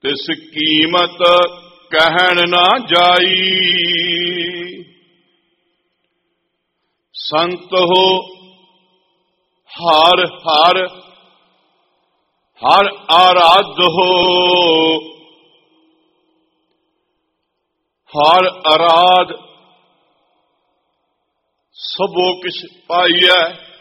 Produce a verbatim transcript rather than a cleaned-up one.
ਤਿਸ ਕੀਮਤ ਕਹਿਣ ਨਾ ਜਾਈ। ਸੰਤ ਹੋ ਹਰ ਹਰ ਹਰ ਆਰਾਧ ਹੋ, ਹਰ ਆਰਾਧ ਸਭੋ ਕਿਛ ਪਾਈਐ।